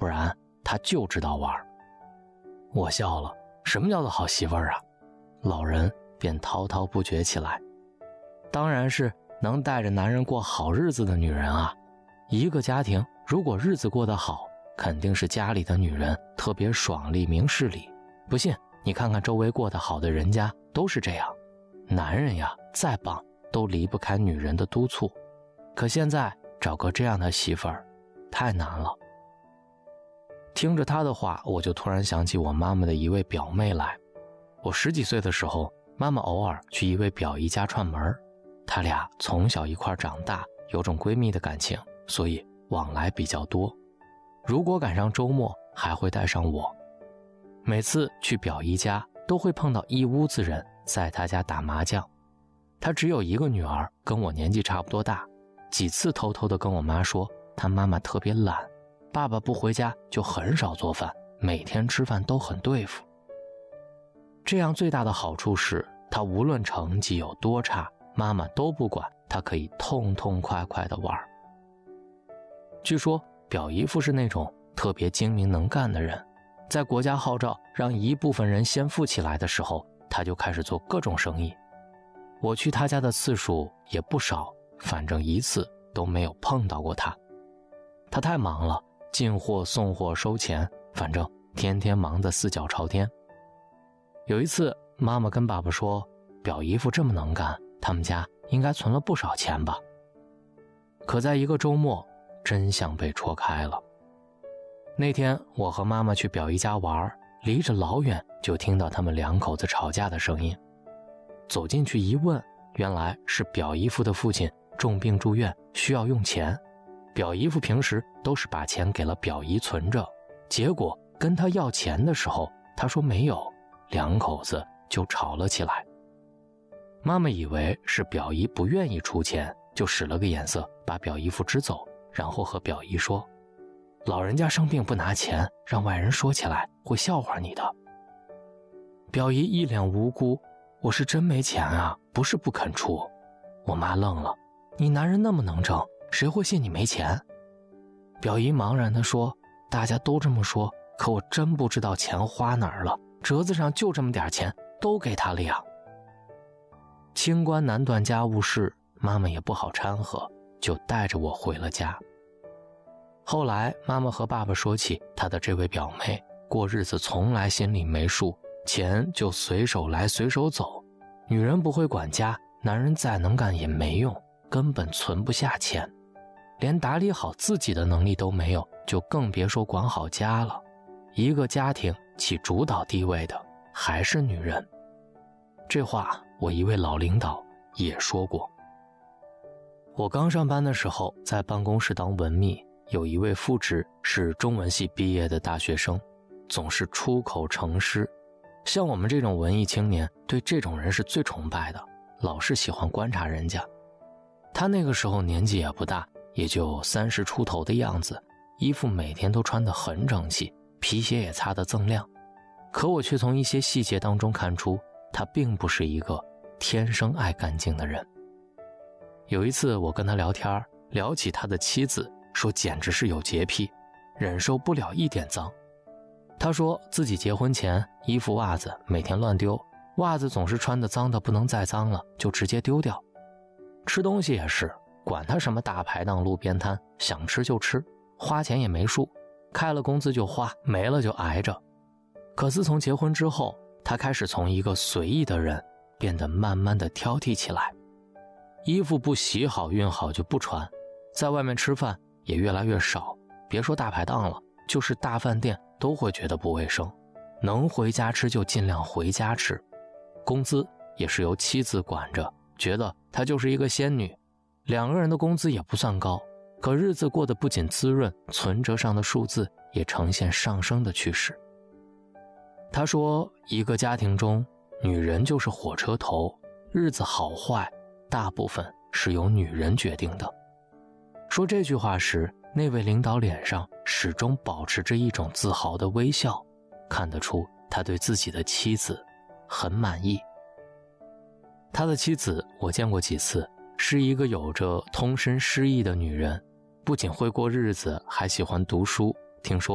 不然他就知道玩。我笑了，什么叫做好媳妇儿啊？老人便滔滔不绝起来，当然是能带着男人过好日子的女人啊。一个家庭如果日子过得好，肯定是家里的女人特别爽利明事理。不信你看看周围过得好的人家都是这样。男人呀再棒都离不开女人的督促，可现在找个这样的媳妇儿太难了。听着他的话，我就突然想起我妈妈的一位表妹来。我10几岁的时候，妈妈偶尔去一位表姨家串门，她俩从小一块长大，有种闺蜜的感情，所以往来比较多。如果赶上周末，还会带上我。每次去表姨家，都会碰到一屋子人在她家打麻将。她只有一个女儿，跟我年纪差不多大，几次偷偷地跟我妈说，她妈妈特别懒，爸爸不回家就很少做饭，每天吃饭都很对付。这样最大的好处是，她无论成绩有多差，妈妈都不管，她可以痛痛快快地玩。据说表姨夫是那种特别精明能干的人，在国家号召让一部分人先富起来的时候，他就开始做各种生意。我去他家的次数也不少，反正一次都没有碰到过他。他太忙了，进货送货收钱，反正天天忙得四脚朝天。有一次妈妈跟爸爸说，表姨夫这么能干，他们家应该存了不少钱吧。可在一个周末，真相被戳开了。那天我和妈妈去表姨家玩，离着老远就听到他们两口子吵架的声音。走进去一问，原来是表姨夫的父亲重病住院，需要用钱。表姨夫平时都是把钱给了表姨存着，结果跟他要钱的时候，他说没有，两口子就吵了起来。妈妈以为是表姨不愿意出钱，就使了个眼色，把表姨夫支走，然后和表姨说，老人家生病不拿钱，让外人说起来会笑话你的。表姨一脸无辜，我是真没钱啊，不是不肯出。我妈愣了，你男人那么能挣，谁会信你没钱？表姨茫然地说，大家都这么说，可我真不知道钱花哪儿了，折子上就这么点钱，都给他了呀。清官难断家务事，妈妈也不好掺和，就带着我回了家。后来妈妈和爸爸说起她的这位表妹，过日子从来心里没数，钱就随手来随手走。女人不会管家，男人再能干也没用，根本存不下钱，连打理好自己的能力都没有，就更别说管好家了。一个家庭起主导地位的还是女人。这话我一位老领导也说过。我刚上班的时候，在办公室当文秘，有一位副职是中文系毕业的大学生，总是出口成诗。像我们这种文艺青年，对这种人是最崇拜的，老是喜欢观察人家。他那个时候年纪也不大，也就30出头的样子，衣服每天都穿得很整齐，皮鞋也擦得锃亮。可我却从一些细节当中看出，他并不是一个天生爱干净的人。有一次我跟他聊天，聊起他的妻子，说简直是有洁癖，忍受不了一点脏。他说自己结婚前衣服袜子每天乱丢，袜子总是穿得脏的不能再脏了，就直接丢掉。吃东西也是，管他什么大排档路边摊，想吃就吃，花钱也没数，开了工资就花，没了就挨着。可自从结婚之后，他开始从一个随意的人变得慢慢的挑剔起来。衣服不洗好熨好就不穿，在外面吃饭也越来越少，别说大排档了，就是大饭店都会觉得不卫生，能回家吃就尽量回家吃。工资也是由妻子管着，觉得她就是一个仙女。2个人的工资也不算高，可日子过得不仅滋润，存折上的数字也呈现上升的趋势。他说，一个家庭中，女人就是火车头，日子好坏大部分是由女人决定的。说这句话时，那位领导脸上始终保持着一种自豪的微笑，看得出他对自己的妻子很满意。他的妻子我见过几次，是一个有着通身诗意的女人，不仅会过日子，还喜欢读书，听说